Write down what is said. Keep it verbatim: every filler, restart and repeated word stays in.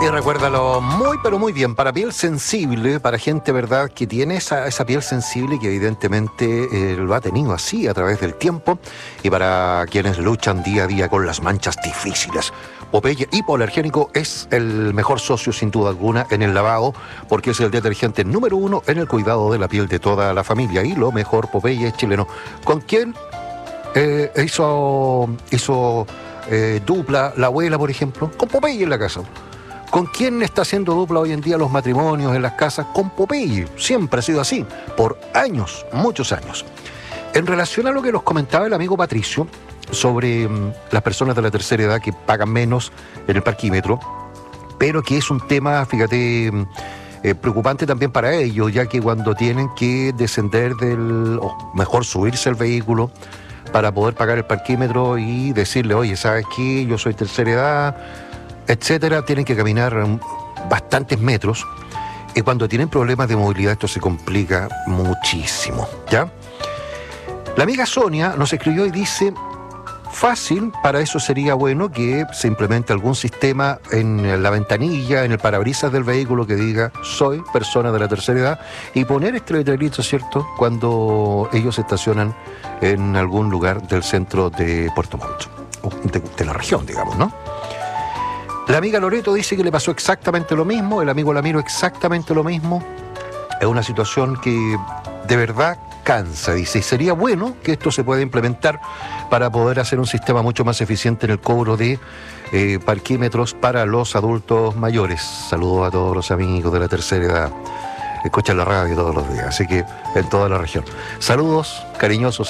Y recuérdalo muy, pero muy bien, para piel sensible, para gente, ¿verdad?, que tiene esa, esa piel sensible que evidentemente eh, lo ha tenido así a través del tiempo, y para quienes luchan día a día con las manchas difíciles. Popeye Hipoalergénico es el mejor socio, sin duda alguna, en el lavado, porque es el detergente número uno en el cuidado de la piel de toda la familia. Y lo mejor, Popeye es chileno. ¿Con quién eh, hizo, hizo eh, dupla la abuela, por ejemplo? Con Popeye en la casa. ¿Con quién está haciendo dupla hoy en día los matrimonios en las casas? Con Popeye. Siempre ha sido así, por años, muchos años. En relación a lo que nos comentaba el amigo Patricio sobre um, las personas de la tercera edad que pagan menos en el parquímetro, pero que es un tema, fíjate, eh, preocupante también para ellos, ya que cuando tienen que descender del, o mejor subirse al vehículo para poder pagar el parquímetro y decirle, oye, ¿sabes qué? Yo soy tercera edad, etcétera, tienen que caminar bastantes metros, y cuando tienen problemas de movilidad esto se complica muchísimo, ¿ya? La amiga Sonia nos escribió y dice, fácil, para eso sería bueno que se implemente algún sistema en la ventanilla, en el parabrisas del vehículo que diga, soy persona de la tercera edad, y poner este letrerito, ¿cierto?, cuando ellos estacionan en algún lugar del centro de Puerto Montt, de, de la región, digamos, ¿no? La amiga Loreto dice que le pasó exactamente lo mismo, el amigo Lamiro exactamente lo mismo. Es una situación que de verdad cansa, dice, y sería bueno que esto se pueda implementar para poder hacer un sistema mucho más eficiente en el cobro de eh, parquímetros para los adultos mayores. Saludos a todos los amigos de la tercera edad. Escuchan la radio todos los días, así que en toda la región. Saludos cariñosos.